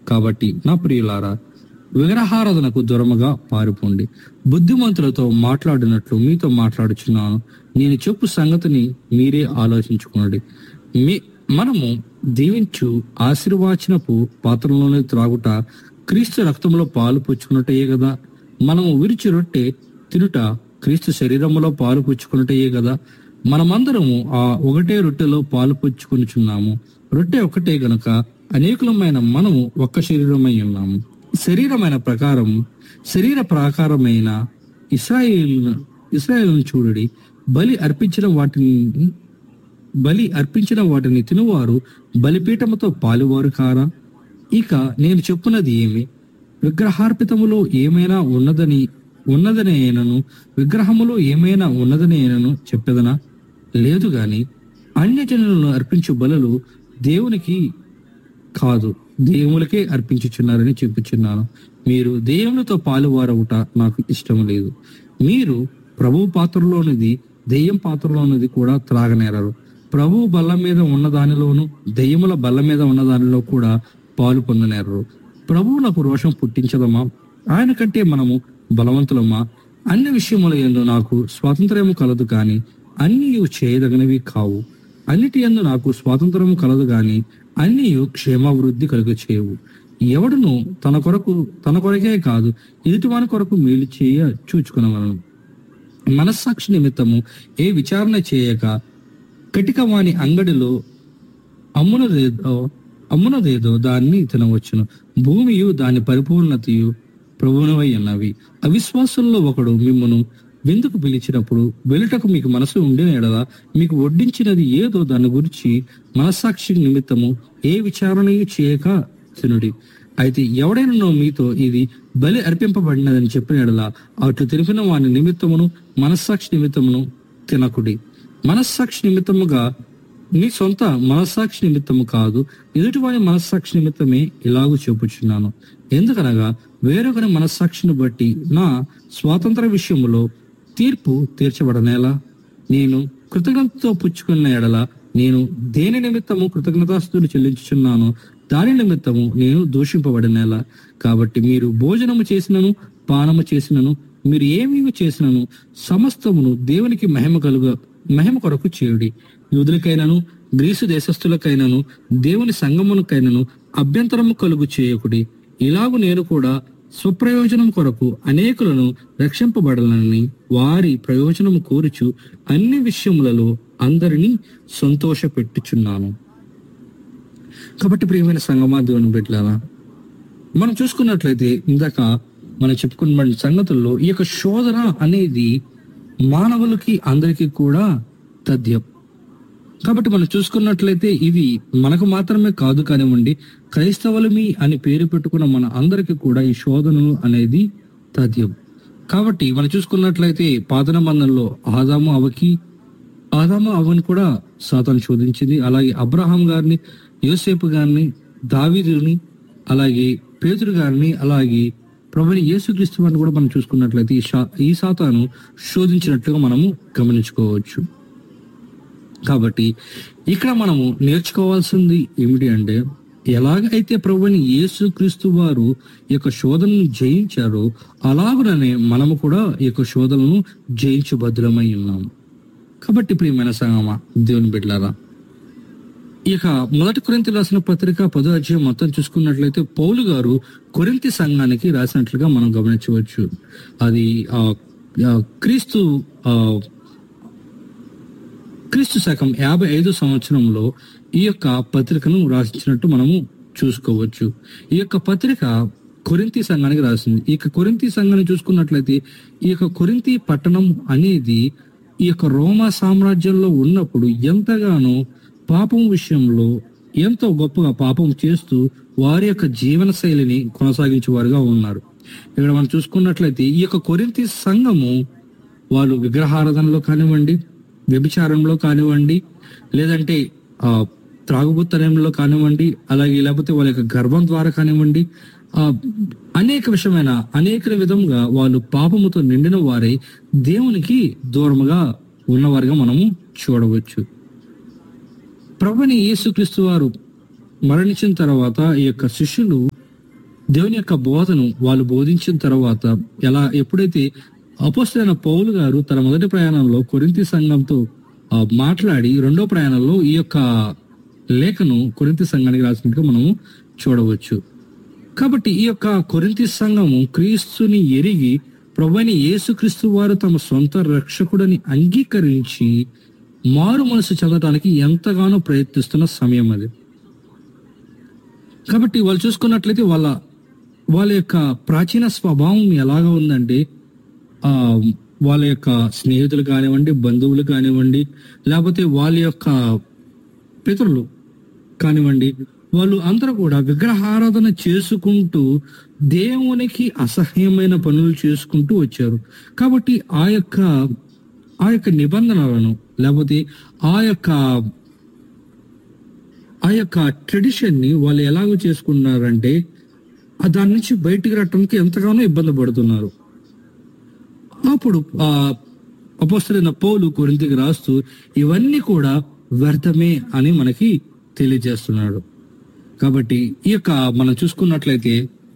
కాబట్టి నా ప్రియులారా, విగ్రహారాధనకు దూరముగా పారిపోండి. బుద్ధిమంతులతో మాట్లాడినట్లు మీతో మాట్లాడుచున్నాను. నేను చెప్పు సంగతిని మీరే ఆలోచించుకోండి. మనము దీవించు ఆశీర్వాచనపు పాత్రలోనే త్రాగుట క్రీస్తు రక్తంలో పాలు పుచ్చుకున్నట్టయే కదా. మనము విరిచి రొట్టె తినుట క్రీస్తు శరీరములో పాలు పుచ్చుకున్నట్టయే కదా. మనమందరము ఆ ఒకటే రొట్టెలో పాలు పుచ్చుకొనిచున్నాము. రొట్టె ఒకటే గనుక అనేకులమైన మనము ఒక్క శరీరమై ఉన్నాము. శరీర ప్రాకారమైన ఇశ్రాయేలును చూడుడి. బలి అర్పించిన వాటిని తినువారు బలిపీఠముతో పాలువారు కారా? ఇక నేను చెప్పున్నది ఏమి? విగ్రహార్పితములో ఏమైనా ఉన్నదనేనను విగ్రహములో ఏమైనా ఉన్నదనేనను చెప్పేదనా? లేదు గాని అన్యజనులను అర్పించు బలులు దేవునికి కాదు, దేవులకే అర్పించుచున్నారని చెప్పుచున్నాను. మీరు దేవునితో పాలువారవుట నాకు ఇష్టం లేదు. మీరు ప్రభు పాత్రలోనిది దెయ్యం పాత్రలోనిది కూడా త్రాగనేరరు. ప్రభు బల్ల మీద ఉన్న దానిలోను దెయ్యముల బల్ల మీద ఉన్న దానిలో కూడా పాలు పొందనేరరు. ప్రభువునకు రోషం పుట్టించదమా? ఆయన కంటే మనము బలవంతులమా? అన్ని విషయముల యందు నాకు స్వాతంత్ర్యము కలదు కాని అన్నీ చేయదగినవి కావు. అన్నిటి యందు నాకు స్వాతంత్రము కలదు గాని అన్నీ క్షేమాభివృద్ధి కలుగ చేయవు. ఎవడును తన కొరకే కాదు ఎదుటివాని కొరకు మేలు చేయ చూచుకునవలను. మనస్సాక్షి నిమిత్తము ఏ విచారణ చేయక కటికవాని అంగడిలో అమ్మునదేదో దాన్ని తినవచ్చును. భూమియు దాని పరిపూర్ణతయు ప్రభువునవై ఉన్నవి. అవిశ్వాసుల్లో ఒకడు మిమ్మును విందుకు పిలిచినప్పుడు వెలుటకు మీకు మనసు ఉండిన ఎడల మీకు వడ్డించినది ఏదో దాని గురించి మనస్సాక్షి నిమిత్తము ఏ విచారణయు చేయక తినుడి. అయితే ఎవడైనా మీతో ఇది బలి అర్పింపబడినదని చెప్పిన ఎడల అట్లు తెలిపిన వాని నిమిత్తమును మనస్సాక్షి నిమిత్తమును తినకుడి. మనస్సాక్షి నిమిత్తముగా నీ సొంత మనస్సాక్షి నిమిత్తము కాదు, ఎదుటివాని మనస్సాక్షి నిమిత్తమే ఇలాగూ చెప్పుచున్నాను. ఎందుకనగా వేరొకరి మనస్సాక్షిని బట్టి నా స్వాతంత్ర విషయములో తీర్పు తీర్చబడనేలా? నేను కృతజ్ఞతతో పుచ్చుకున్న ఎడల నేను దేని నిమిత్తము కృతజ్ఞతాస్తుతులు చెల్లించుచున్నాను దాని నిమిత్తము నేను దూషింపబడినేలా? కాబట్టి మీరు భోజనము చేసినను పానము చేసినను మీరు ఏమేమి చేసినను సమస్తమును దేవునికి మహిమ కొరకు చేయుడి. యూదులకైనను గ్రీసు దేశస్థులకైనను దేవుని సంగమునకైనను అభ్యంతరము కలుగు చేయకుడి. ఇలాగు నేను కూడా స్వప్రయోజనం కొరకు అనేకులను రక్షింపబడాలని వారి ప్రయోజనము కోరుచు అన్ని విషయములలో అందరినీ సంతోష పెట్టుచున్నాను. కాబట్టి ప్రియమైన సంగమా, దేవుని బిడ్డలారా, మనం చూసుకున్నట్లయితే ఇందాక మనం చెప్పుకున్న సంగతుల్లో ఈ యొక్క శోధన అనేది మానవులకి అందరికీ కూడా తథ్యం. కాబట్టి మనం చూసుకున్నట్లయితే ఇవి మనకు మాత్రమే కాదు కానివ్వండి, క్రైస్తవులమి అని పేరు పెట్టుకున్న మన అందరికీ కూడా ఈ శోధనలు అనేది తథ్యం. కాబట్టి మనం చూసుకున్నట్లయితే పాత నిబంధనలో ఆదాము అవని కూడా సాతాను శోధించింది. అలాగే అబ్రహాం గారిని, యోసేపు గారిని, దావీదుని, అలాగే పేతురు గారిని, అలాగే ప్రభుని యేసుక్రీస్తు వారిని కూడా మనం చూసుకున్నట్లయితే ఈ సాతాను శోధించినట్లుగా మనము గమనించుకోవచ్చు. కాబట్టి ఇక్కడ మనము నేర్చుకోవాల్సింది ఏమిటి అంటే, ఎలాగైతే ప్రభుని యేసుక్రీస్తు వారు ఈ యొక్క శోధనను జయించారో అలాగనే మనము కూడా ఈ యొక్క శోధనను జయించబద్దులమై ఉన్నాము. కాబట్టి ప్రియమైన సంగమా, దేవుని బిడ్డలారా, ఈ యొక్క 1 కొరింథీ రాసిన పత్రిక 10వ అధ్యాయం మొత్తం చూసుకున్నట్లయితే పౌలు గారు కొరింథీ సంఘానికి రాసినట్లుగా మనం గమనించవచ్చు. అది క్రీస్తు శకం 55 సంవత్సరంలో ఈ యొక్క పత్రికను రాసించినట్టు మనము చూసుకోవచ్చు. ఈ యొక్క పత్రిక కొరింథీ సంఘానికి రాసింది. ఈ యొక్క కొరింథీ సంఘాన్ని చూసుకున్నట్లయితే ఈ యొక్క కొరింథీ పట్టణం అనేది ఈ యొక్క రోమా సామ్రాజ్యంలో ఉన్నప్పుడు ఎంతగానో పాపం విషయంలో ఎంతో గొప్పగా పాపం చేస్తూ వారి యొక్క జీవన శైలిని కొనసాగించేవారుగా ఉన్నారు. ఇక్కడ మనం చూసుకున్నట్లయితే ఈ యొక్క కొరింథీ సంఘము వాళ్ళు విగ్రహారాధనలో కానివ్వండి, వ్యభిచారంలో కానివ్వండి, లేదంటే త్రాగుబోత్తనంలో కానివ్వండి, అలాగే లేకపోతే వాళ్ళ యొక్క గర్భం ద్వారా కానివ్వండి, అనేక విధంగా వాళ్ళు పాపముతో నిండిన వారై దేవునికి దూరముగా ఉన్నవారుగా మనము చూడవచ్చు. ప్రభుని యేసుక్రీస్తు వారు మరణించిన తర్వాత ఈ యొక్క శిష్యులు దేవుని యొక్క బోధను వాళ్ళు బోధించిన తర్వాత ఎప్పుడైతే అపోస్తలుడైన పౌలు గారు తన మొదటి ప్రయాణంలో కొరింథీ సంఘంతో మాట్లాడి రెండో ప్రయాణంలో ఈ యొక్క లేఖను కొరింథీ సంఘానికి రాసినట్టుగా మనము చూడవచ్చు. కాబట్టి ఈ యొక్క కొరింథీ సంఘము క్రీస్తుని ఎరిగి ప్రభువైన యేసుక్రీస్తు వారు తమ సొంత రక్షకుడని అంగీకరించి మారు మనసు చెందడానికి ఎంతగానో ప్రయత్నిస్తున్న సమయం అది. కాబట్టి వాళ్ళు చూసుకున్నట్లయితే వాళ్ళ యొక్క ప్రాచీన స్వభావం ఎలాగా ఉందంటే, వాళ్ళ యొక్క స్నేహితులు కానివ్వండి, బంధువులు కానివ్వండి, లేకపోతే వాళ్ళ యొక్క పితరులు కానివ్వండి, వాళ్ళు అందరూ కూడా విగ్రహారాధన చేసుకుంటూ దేవునికి అసహ్యమైన పనులు చేసుకుంటూ వచ్చారు. కాబట్టి ఆ యొక్క నిబంధనలను లేకపోతే ఆ యొక్క ట్రెడిషన్ ని వాళ్ళు ఎలాగో చేసుకున్నారంటే దాని నుంచి బయటికి రావడానికి ఎంతగానో ఇబ్బంది పడుతున్నారు. అప్పుడు అపోస్తలుడైన పౌలు కొరింథీకి రాస్తూ ఇవన్నీ కూడా వ్యర్థమే అని మనకి తెలియజేస్తున్నాడు. కాబట్టి ఈ యొక్క మనం చూసుకున్నట్లయితే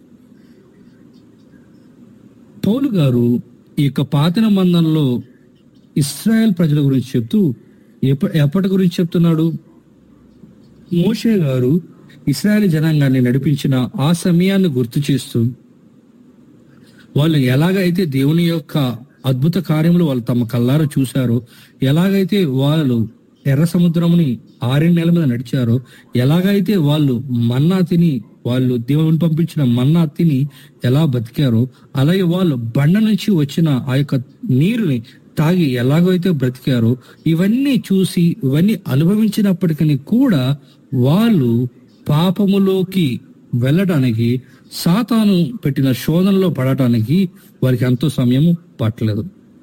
పౌలు గారు ఈ యొక్క పాత నిబంధనలో ఇశ్రాయేల్ ప్రజల గురించి చెప్తూ ఎప్పటి గురించి చెప్తున్నాడు? మోషే గారు ఇశ్రాయేల్ జనాంగాన్ని నడిపించిన ఆ సమయాన్ని గుర్తు చేస్తూ వాళ్ళు ఎలాగైతే దేవుని యొక్క అద్భుత కార్యములు వాళ్ళు తమ కళ్ళారా చూశారో, ఎలాగైతే వాళ్ళు ఎర్ర సముద్రముని 6 నెలల మీద నడిచారో, ఎలాగైతే వాళ్ళు మన్నా తిని వాళ్ళు దేవుని పంపించిన మన్నా తిని ఎలా బతికారో, అలాగే వాళ్ళు బండ నుంచి వచ్చిన ఆ యొక్క నీరుని తాగి ఎలాగైతే బ్రతికారో, ఇవన్నీ చూసి ఇవన్నీ అనుభవించినప్పటికీ కూడా వాళ్ళు పాపములోకి వెళ్ళడానికి, సాతాను పెట్టిన శోధనలో పడటానికి వారికి ఎంతో సమయం పట్టలేదు.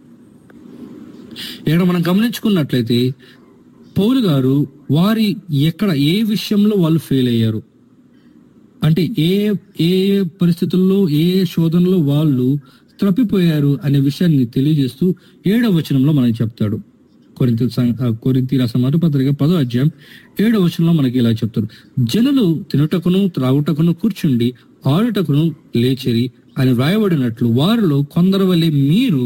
ఇక్కడ మనం గమనించుకున్నట్లయితే పౌలు గారు ఏ విషయంలో వాళ్ళు ఫెయిల్ అయ్యారు అంటే ఏ పరిస్థితుల్లో ఏ శోధనలో వాళ్ళు త్రప్పిపోయారు అనే విషయాన్ని తెలియజేస్తూ 7వ వచనంలో మనకి చెప్తాడు. కొరింథీ రాసిన మొదటి పత్రిక 10వ అధ్యాయం 7వ వచనంలో మనకి ఇలా చెప్తారు, జనులు తినుటకును త్రాగుటకును కూర్చుండి ఆడుటకును లేచిరి అని వ్రాయబడినట్లు వారిలో కొందరు వలె మీరు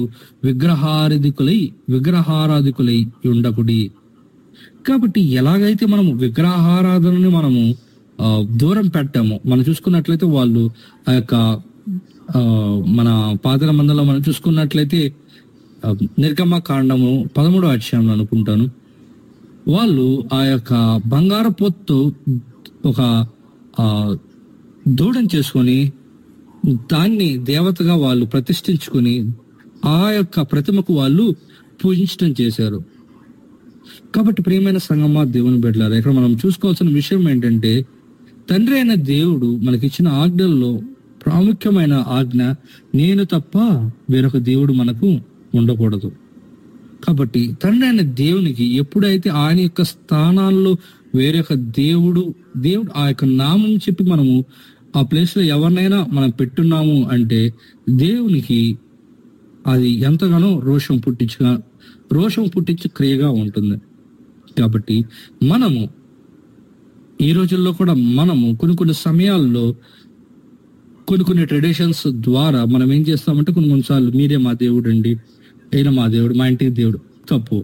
విగ్రహారాధికులై ఉండకుడి. కాబట్టి ఎలాగైతే మనము విగ్రహారాధనని మనము దూరం పెట్టామో, మనం చూసుకున్నట్లయితే వాళ్ళు ఆ యొక్క మన పాత నిబంధనలో మనం చూసుకున్నట్లయితే నిర్గమకాండము 13వ అధ్యాయంలో అనుకుంటాను, వాళ్ళు ఆ యొక్క బంగారు పొత్తు ఒక దూడని చేసుకొని దాన్ని దేవతగా వాళ్ళు ప్రతిష్ఠించుకొని ఆ యొక్క ప్రతిమకు వాళ్ళు పూజించడం చేశారు. కాబట్టి ప్రియమైన సంగమా, దేవుని బిడ్డలారా, ఇక్కడ మనం చూసుకోవాల్సిన విషయం ఏంటంటే, తండ్రి అయిన దేవుడు మనకిచ్చిన ఆజ్ఞల్లో ప్రాముఖ్యమైన ఆజ్ఞ, నేను తప్ప వేరొక దేవుడు మనకు ఉండకూడదు. కాబట్టి తండ్రి అయిన దేవునికి ఎప్పుడైతే ఆయన యొక్క స్థానాల్లో వేరొక దేవుడు ఆ యొక్క నామం చెప్పి మనము ఆ ప్లేస్ లో ఎవరినైనా మనం పెట్టున్నాము అంటే దేవునికి అది ఎంతగానో రోషం పుట్టించే క్రియగా ఉంటుంది. కాబట్టి మనము ఈ రోజుల్లో కూడా మనము కొన్ని సమయాల్లో కొన్ని ట్రెడిషన్స్ ద్వారా మనం ఏం చేస్తామంటే కొన్నిసార్లు మీరే మా దేవుడు అండి, అయినా మా దేవుడు, మా ఇంటికి దేవుడు. తప్పు.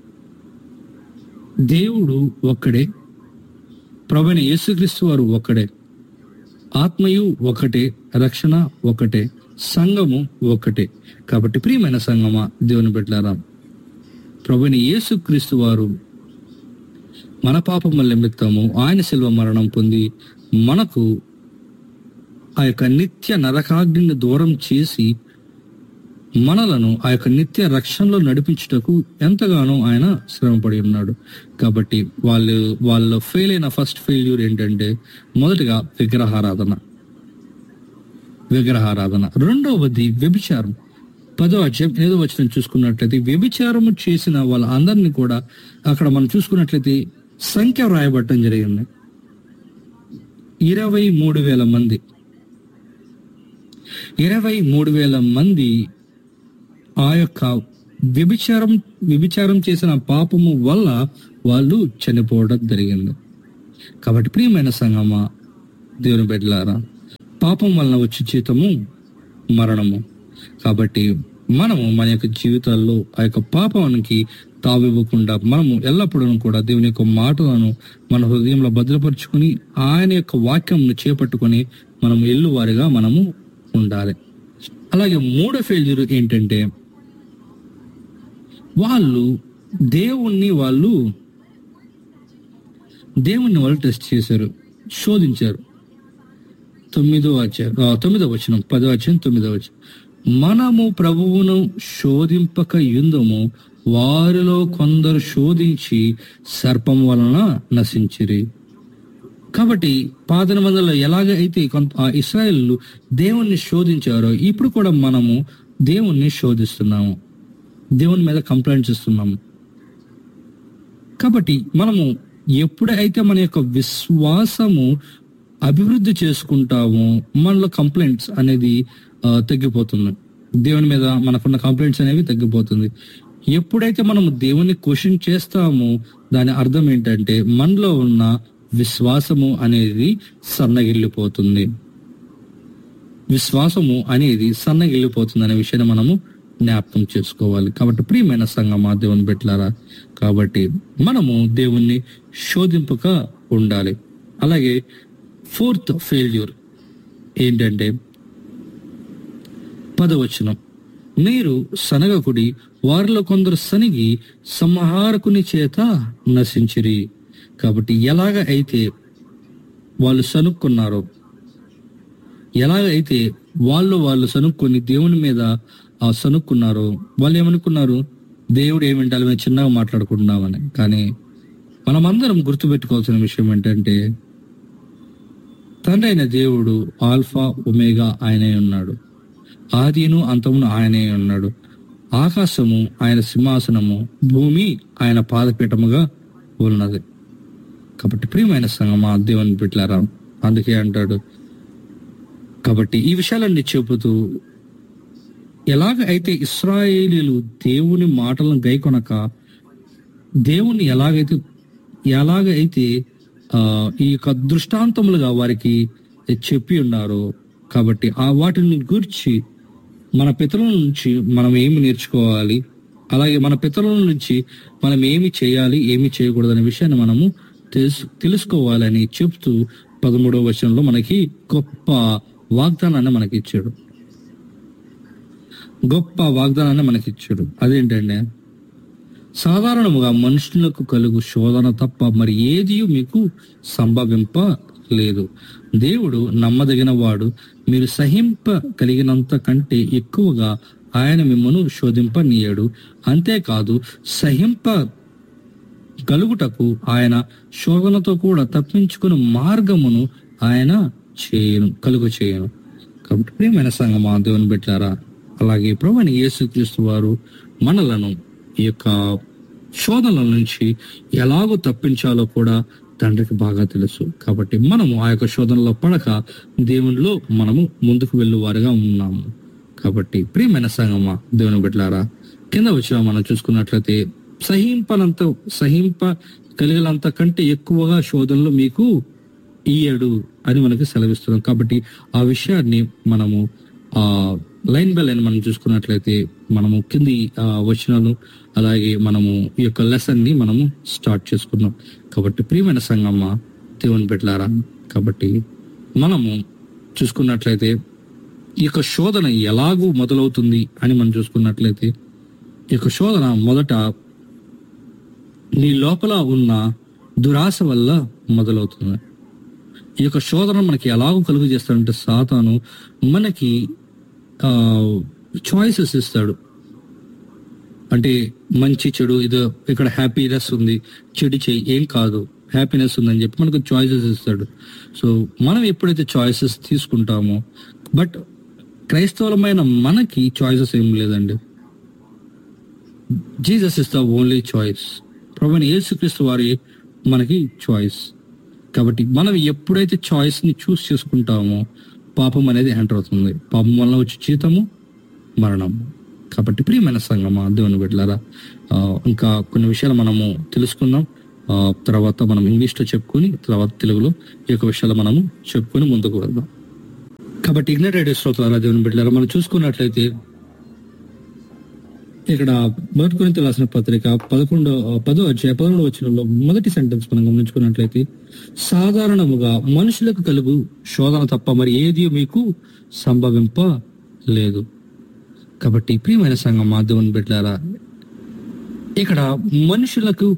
దేవుడు ఒక్కడే, ప్రభువైన యేసుక్రీస్తు వారు ఒక్కడే, ఆత్మయు ఒకటే, రక్షణ ఒకటే, సంఘము ఒకటే. కాబట్టి ప్రియమైన సంఘమా, దేవుని బిడ్డలారా, ప్రభువైన యేసుక్రీస్తు వారు మన పాపముల నిమిత్తము ఆయన శిలువ మరణం పొంది మనకు ఆ యొక్క నిత్య నరకాగ్నిని దూరం చేసి మనలను ఆ యొక్క నిత్య రక్షణలో నడిపించుటకు ఎంతగానో ఆయన శ్రమపడి ఉన్నాడు. కాబట్టి వాళ్ళు ఫెయిల్ అయిన ఫస్ట్ ఫెయిల్యూర్ ఏంటంటే, మొదటిగా విగ్రహారాధన. రెండవది వ్యభిచారం. 10వ అధ్యాయం 8వ వచనం చూసుకున్నట్లయితే, వ్యభిచారము చేసిన వాళ్ళందరినీ కూడా అక్కడ మనం చూసుకున్నట్లయితే సంఖ్య వ్రాయబట్టడం జరిగింది. 23,000 మంది. 23,000 మంది ఆ యొక్క వ్యభిచారం చేసిన పాపము వల్ల వాళ్ళు చనిపోవడం జరిగింది. కాబట్టి ప్రియమైన సంగమా, దేవుని బిడ్డలారా, పాపం వలన వచ్చే జీతము మరణము. కాబట్టి మనము మన యొక్క జీవితాల్లో ఆ యొక్క పాపానికి తావివ్వకుండా మనము ఎల్లప్పుడూ కూడా దేవుని యొక్క మాటలను మన హృదయంలో భద్రపరుచుకుని ఆయన యొక్క వాక్యంను చేపట్టుకొని మనము ఎల్లువారిగా మనము ఉండాలి. అలాగే మూడో ఫెయిల్యూర్ ఏంటంటే, దేవుణ్ణి వాళ్ళు టెస్ట్ చేశారు, శోధించారు. 9వ వచనం 10వ వచనం 9వ వచనం, మనము ప్రభువును శోధింపక యుందము, వారిలో కొందరు శోధించి సర్పం వలన నశించిరి. కాబట్టి పాత నిబంధనలో ఎలాగైతే ఇశ్రాయేలు దేవుణ్ణి శోధించారో, ఇప్పుడు కూడా మనము దేవుణ్ణి శోధిస్తున్నాము, దేవుని మీద కంప్లైంట్స్ ఇస్తున్నాము. కాబట్టి మనము ఎప్పుడైతే మన యొక్క విశ్వాసము అభివృద్ధి చేసుకుంటామో మనలో కంప్లైంట్స్ అనేది తగ్గిపోతుంది. దేవుని మీద మనకున్న కంప్లైంట్స్ అనేవి తగ్గిపోతుంది. ఎప్పుడైతే మనము దేవుని క్వశ్చన్ చేస్తామో దాని అర్థం ఏంటంటే మనలో ఉన్న విశ్వాసము అనేది సన్నగిల్లిపోతుంది. విశ్వాసము అనేది సన్నగిల్లిపోతుంది అనే విషయాన్ని మనము జ్ఞాపకం చేసుకోవాలి. కాబట్టి ప్రియమైన సంగమా, దేవుని బిడ్డలారా, కాబట్టి మనము దేవుణ్ణి శోధింపక ఉండాలి. అలాగే 4th ఫెయిల్యూర్ ఏంటంటే 10వ వచనం, మీరు సనగకుడి, వారిలో కొందరు సనిగి సంహారకుని చేత నశించిరి. కాబట్టి ఎలాగ అయితే వాళ్ళు సనుక్కున్నారో, ఎలాగైతే వాళ్ళు సనుక్కొని దేవుని మీద సనుక్కున్నారో, వాళ్ళు ఏమనుకున్నారు, దేవుడు ఏమింటాలి మేము చిన్నగా మాట్లాడుకుంటున్నామని. కానీ మనమందరం గుర్తుపెట్టుకోవాల్సిన విషయం ఏంటంటే, తండ్రి అయిన దేవుడు ఆల్ఫా ఒమేగా ఆయనే ఉన్నాడు, ఆదిను అంతమును ఆయనే ఉన్నాడు. ఆకాశము ఆయన సింహాసనము, భూమి ఆయన పాదపీఠముగా ఉన్నది. కాబట్టి ప్రియమైన సంగమా, దేవుని బిడ్డలారా, అందుకే అంటాడు. కాబట్టి ఈ విషయాలన్నీ చెబుతూ, ఎలాగ అయితే ఇశ్రాయేలీయులు దేవుని మాటలను గైకొనక దేవుని ఎలాగైతే ఈ యొక్క దృష్టాంతములుగా వారికి చెప్పి ఉన్నారో, కాబట్టి వాటిని గురించి మన పితరుల నుంచి మనం ఏమి నేర్చుకోవాలి, అలాగే మన పితరుల నుంచి మనం ఏమి చేయాలి, ఏమి చేయకూడదు అనే విషయాన్ని మనము తెలుసుకోవాలని చెప్తూ 13వ వచనంలో మనకి గొప్ప వాగ్దానాన్ని మనకిచ్చాడు. అదేంటంటే, సాధారణముగా మనుషులకు కలుగు శోధన తప్ప మరి ఏది మీకు సంభవింపలేదు. దేవుడు నమ్మదగిన వాడు, మీరు సహింపగలిగినంత కంటే ఎక్కువగా ఆయన మిమ్మను శోధింపనీయడు. అంతేకాదు, సహింపగలుగుటకు ఆయన శోధనతో కూడా తప్పించుకుని మార్గమును ఆయన కలుగు చేయను. కాబట్టి ప్రియమైన సంగమా, దేవుని బిడ్డలారా, అలాగే ప్రభువైన యేసుక్రీస్తు వారు మనలను ఈ యొక్క శోధనల నుంచి ఎలాగో తప్పించాలో కూడా తండ్రికి బాగా తెలుసు. కాబట్టి మనము ఆ యొక్క శోధనలో పడక దేవునిలో మనము ముందుకు వెళ్ళేవారుగా ఉన్నాము. కాబట్టి ప్రియమైన సంగమా, దేవుని బిడ్డలారా, కింద వచ్చిన మనం చూసుకున్నట్లయితే సహింపగలిగినంత కంటే ఎక్కువగా శోధనలు మీకు ఇయ్యడు అని మనకి సెలవిస్తున్నాం. కాబట్టి ఆ విషయాన్ని మనము లైన్ బై లైన్ మనం చూసుకున్నట్లయితే మనము కింది వచనాలు అలాగే మనము ఈ యొక్క లెసన్ ని మనము స్టార్ట్ చేసుకున్నాం. కాబట్టి ప్రియమైన సంగమ్మ, దేవుని బిడ్డలారా, కాబట్టి మనము చూసుకున్నట్లయితే ఈ యొక్క శోధన ఎలాగూ మొదలవుతుంది అని మనం చూసుకున్నట్లయితే, ఈ యొక్క శోధన మొదట నీ లోపల ఉన్న దురాశ వల్ల మొదలవుతుంది. ఈ యొక్క శోధన మనకి ఎలాగో కలుగు చేస్తాడంటే, సాతాను మనకి చాయిసెస్ ఇస్తాడు. అంటే మంచి చెడు, ఇది ఇక్కడ హ్యాపీనెస్ ఉంది, చెడు చేయి, ఏం కాదు, హ్యాపీనెస్ ఉందని చెప్పి మనకు చాయిసెస్ ఇస్తాడు. సో మనం ఎప్పుడైతే చాయిసెస్ తీసుకుంటామో, బట్ క్రైస్తవులమైన మనకి చాయిసెస్ ఏం లేదండి. Jesus is the only choice. ప్రభువైన యేసుక్రీస్తు వారి మనకి చాయిస్. కాబట్టి మనం ఎప్పుడైతే చాయిస్ ని చూస్ చేసుకుంటామో పాపం అనేది ఎంటర్ అవుతుంది. పాపం వల్ల వచ్చే జీతము మరణం. కాబట్టి ప్రియమైన సంగమా, దేవుని బిడ్డలారా, ఇంకా కొన్ని విషయాలు మనము తెలుసుకుందాం. తర్వాత మనం ఇంగ్లీష్లో చెప్పుకొని తర్వాత తెలుగులో ఈ యొక్క విషయాలు మనము చెప్పుకొని ముందుకు వెళ్దాం. కాబట్టి ఇగ్నైటెడ్ శ్రోతలారా, దేవుని బిడ్డలారా, మనం చూసుకున్నట్లయితే ఇక్కడ 1 కొరింథీయులకు రాసిన పత్రిక 10వ అధ్యాయం 11వ వచనంలో మొదటి సెంటెన్స్ మనం గమనించుకున్నట్లయితే, సాధారణముగా మనుషులకు కలుగు శోధన తప్ప మరి ఏది మీకు సంభవింపలేదు. కాబట్టి ప్రియమైన సంఘం, దేవుని బిడ్డలారా, ఇక్కడ మనుషులకు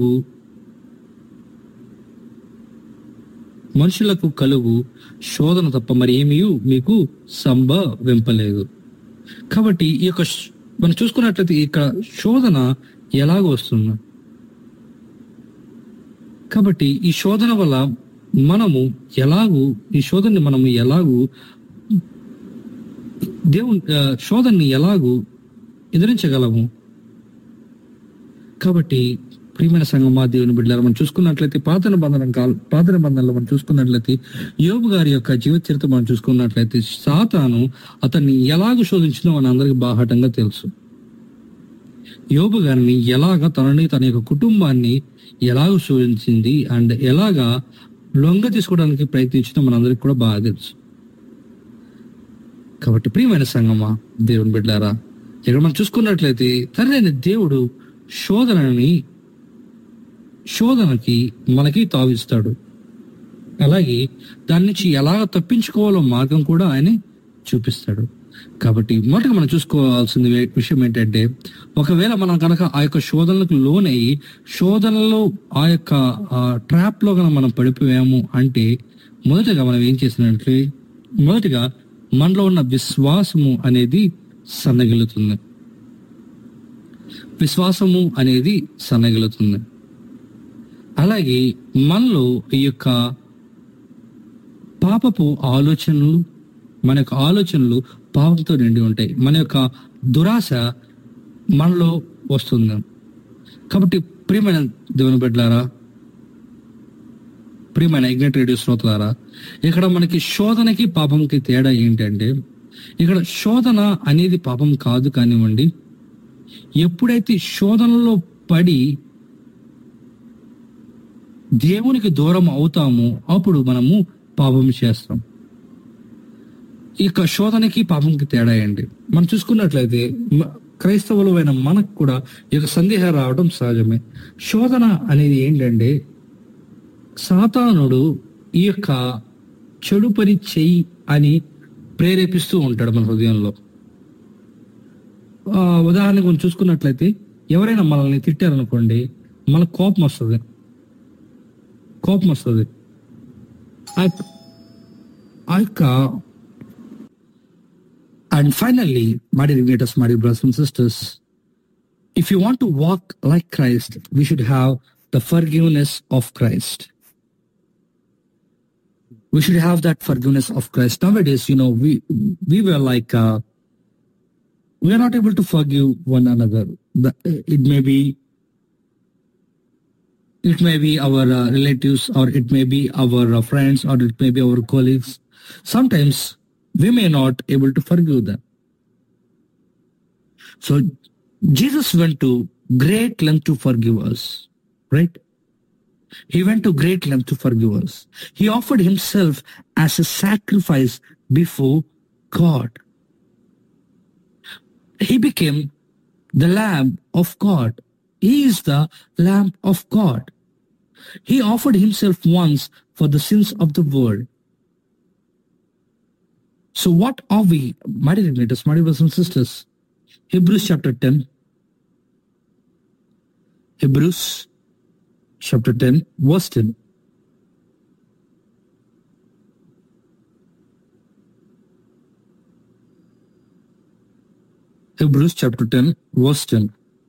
కలుగు శోధన తప్ప మరి ఏమీ మీకు సంభవింపలేదు. కాబట్టి ఈ యొక్క మనం చూసుకున్నట్లయితే ఇక్కడ శోధన ఎలాగ వస్తుంది. కాబట్టి ఈ శోధన వల్ల ఈ శోధనని ఎలాగూ ఎదిరించగలము. కాబట్టి ప్రియమైన సంఘం, దేవుని బిడ్డలారా, మనం చూసుకున్నట్లయితే పాత నిబంధనలో మనం చూసుకున్నట్లయితే యోబు గారి యొక్క జీవిత చరిత్ర మనం చూసుకున్నట్లయితే సాతాను అతన్ని ఎలాగ శోధించిందో మన అందరికి బాహాటంగా తెలుసు. యోబు గారిని తన యొక్క కుటుంబాన్ని ఎలాగ శోధించింది అండ్ ఎలాగా లొంగ తీసుకోవడానికి ప్రయత్నించిందో మనందరికి కూడా బాగా తెలుసు. కాబట్టి ప్రియమైన సంఘమా, దేవుని బిడ్డలారా, ఇక్కడ మనం చూసుకున్నట్లయితే తండ్రి దేవుడు శోధనకి మనకి తావిస్తాడు. అలాగే దాని నుంచి ఎలా తప్పించుకోవాలో మార్గం కూడా ఆయన చూపిస్తాడు. కాబట్టి మొదటగా మనం చూసుకోవాల్సిన విషయం ఏంటంటే, ఒకవేళ మనం కనుక ఆ యొక్క శోధనలకు లోనయ్యి శోధనలో ఆ యొక్క ట్రాప్ లో కనుక మనం పడిపోయాము అంటే మొదటగా మనం ఏం చేసినట్లే మనలో ఉన్న విశ్వాసము అనేది సన్నగిలుతుంది. అలాగే మనలో ఈ యొక్క పాపపు ఆలోచనలు, మన యొక్క ఆలోచనలు పాపంతో నిండి ఉంటాయి. మన యొక్క దురాశ మనలో వస్తుంది. కాబట్టి ప్రియమైన దేవుని బిడ్డలారా, ప్రియమైన ఇగ్నైట్ రేడియో శ్రోతలారా, ఇక్కడ మనకి శోధనకి పాపంకి తేడా ఏంటంటే, ఇక్కడ శోధన అనేది పాపం కాదు కానివ్వండి, ఎప్పుడైతే శోధనలో పడి దేవునికి దూరం అవుతామో అప్పుడు మనము పాపం చేస్తాం. ఇక శోధనకి పాపంకి తేడా ఏంటి? మనం చూసుకున్నట్లయితే క్రైస్తవులమైన మనకు కూడా ఈ యొక్క సందేహం రావడం సహజమే. శోధన అనేది ఏంటంటే, సాతానుడు ఈ యొక్క చెడు పని చెయ్యి అని ప్రేరేపిస్తూ ఉంటాడు మన హృదయంలో. ఉదాహరణకు మనం చూసుకున్నట్లయితే ఎవరైనా మనల్ని తిట్టారనుకోండి, మనకు కోపం వస్తుంది. And finally, my dear readers, my dear brothers and sisters, if you want to walk like Christ, we should have the forgiveness of Christ. We should have that forgiveness of Christ. Nowadays, we were like, we are not able to forgive one another. It may be our relatives, or it may be our friends, or it may be our colleagues. Sometimes we may not able to forgive them. So Jesus went to great length to forgive us, right? He went to great length to forgive us. He offered himself as a sacrifice before God. He became the Lamb of God. He is the Lamb of God. He offered himself once for the sins of the world. So what are we, my dear brothers and sisters? Hebrews chapter 10. Hebrews chapter 10, verse 10. Hebrews chapter 10, verse 10.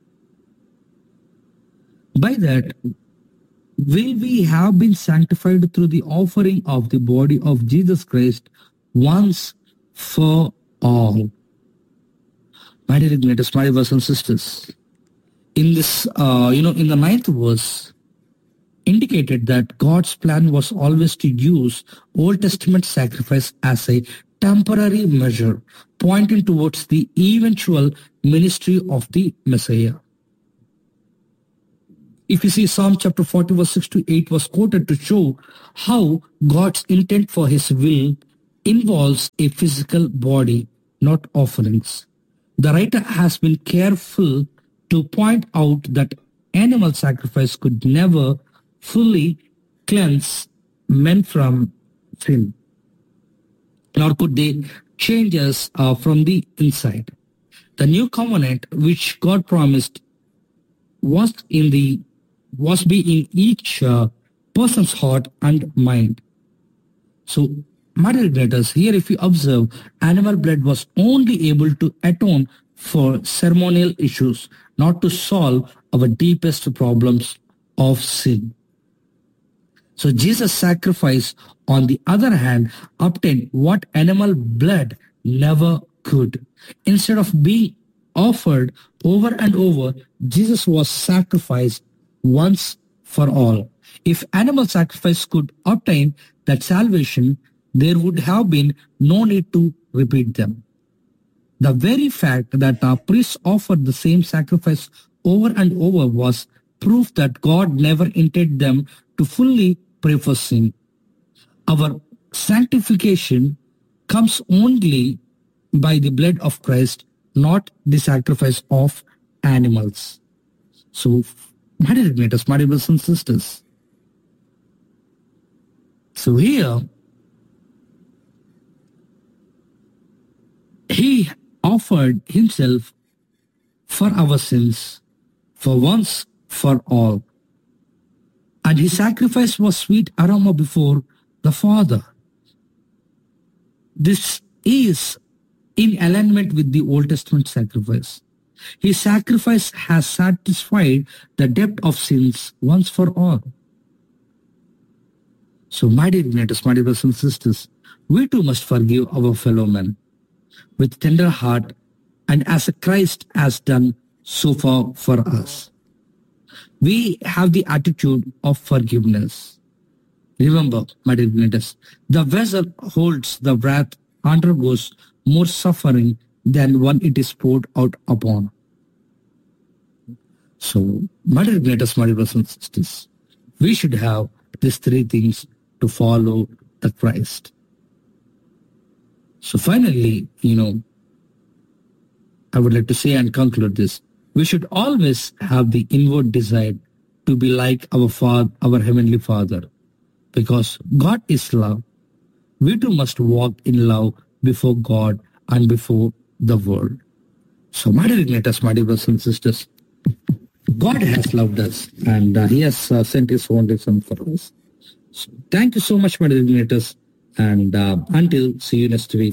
By that will we have been sanctified through the offering of the body of Jesus Christ once for all. My dear brothers, my brothers and sisters, in this, in the 9th verse, indicated that God's plan was always to use Old Testament sacrifice as a temporary measure, pointing towards the eventual ministry of the Messiah. If you see Psalm chapter 40 verse 6 to 8 was quoted to show how God's intent for his will involves a physical body, not offerings. The writer has been careful to point out that animal sacrifice could never fully cleanse men from sin, nor could they change us from the inside. The new covenant which God promised was in the was be in each person's heart and mind. So, my dear readers, here if you observe, animal blood was only able to atone for ceremonial issues, not to solve our deepest problems of sin. So Jesus' sacrifice, on the other hand, obtained what animal blood never could. Instead of being offered over and over, Jesus was sacrificed once for all. If animal sacrifice could obtain that salvation, there would have been no need to repeat them. The very fact that our priests offered the same sacrifice over and over was proof that God never intended them to fully pray for sin. Our sanctification comes only by the blood of Christ, not the sacrifice of animals. So, my dear igniters, my dear brothers and sisters, so here, he offered himself for our sins, for once for all. And his sacrifice was sweet aroma before the Father. This is in alignment with the Old Testament sacrifice. His sacrifice has satisfied the debt of sins once for all. So, my dear igniters, my dear brothers and sisters, we too must forgive our fellow men with tender heart, and as Christ has done so far for us. We have the attitude of forgiveness. Remember, my dear igniters, the vessel holds the wrath, undergoes more suffering than one it is poured out upon. So, my dear igniters, my dear brothers and sisters, we should have these three things to follow the Christ. So finally, I would like to say and conclude this. We should always have the inward desire to be like our Father, our Heavenly Father. Because God is love, we too must walk in love before God and before the world. So, my dear igniters, my dear brothers and sisters, God has loved us and He has sent His only Son for us. So, thank you so much, my dear igniters, and until see you next week.